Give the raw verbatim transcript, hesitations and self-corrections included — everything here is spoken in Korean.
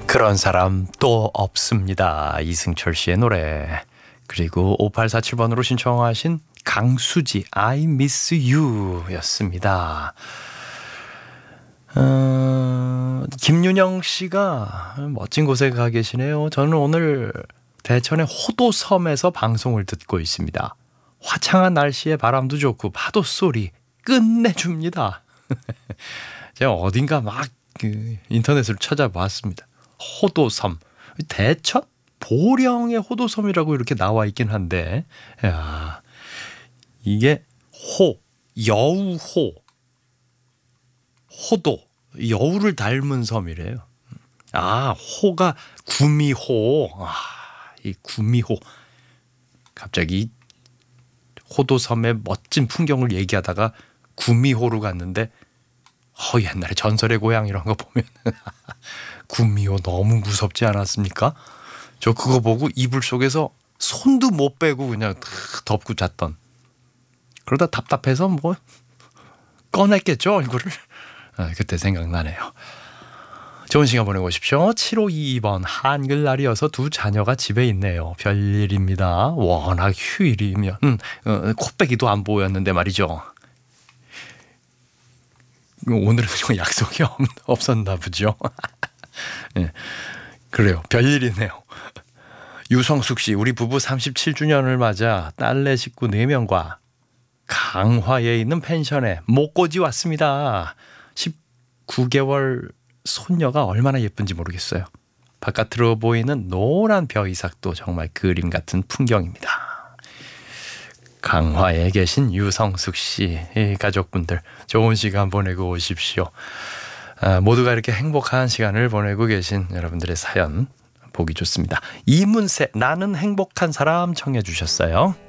그런 사람 또 없습니다. 이승철 씨의 노래. 그리고 오팔사칠 번으로 신청하신 강수지 I miss you 였습니다. 어, 김윤영 씨가 멋진 곳에 가 계시네요. 저는 오늘 대천의 호도섬에서 방송을 듣고 있습니다. 화창한 날씨에 바람도 좋고 파도 소리 끝내줍니다. 제가 어딘가 막 그 인터넷으로 찾아봤습니다. 호도섬, 대천 보령의 호도섬이라고 이렇게 나와 있긴 한데, 야, 이게 호, 여우호, 호도, 여우를 닮은 섬이래요. 아, 호가 구미호. 아, 이 구미호. 갑자기 호도섬의 멋진 풍경을 얘기하다가 구미호로 갔는데, 어, 옛날에 전설의 고향 이런 거 보면 구미호 너무 무섭지 않았습니까? 저 그거 보고 이불 속에서 손도 못 빼고 그냥 덮고 잤던. 그러다 답답해서 뭐 꺼냈겠죠, 얼굴을. 아, 그때 생각나네요. 좋은 시간 보내고 오십시오. 칠오이이 번 한글날이어서 두 자녀가 집에 있네요. 별일입니다. 워낙 휴일이면 음, 어, 코빼기도 안 보였는데 말이죠. 오늘은 좀 약속이 없, 없었나 보죠. 네, 그래요. 별일이네요. 유성숙 씨, 우리 부부 삼십칠 주년을 맞아 딸내 식구 네 명과 강화에 있는 펜션에 목고지 왔습니다. 십구 개월 손녀가 얼마나 예쁜지 모르겠어요. 바깥으로 보이는 노란 벼이삭도 정말 그림 같은 풍경입니다. 강화에 계신 유성숙 씨, 가족분들 좋은 시간 보내고 오십시오. 아, 모두가 이렇게 행복한 시간을 보내고 계신 여러분들의 사연 보기 좋습니다. 이문세, 나는 행복한 사람 청해 주셨어요.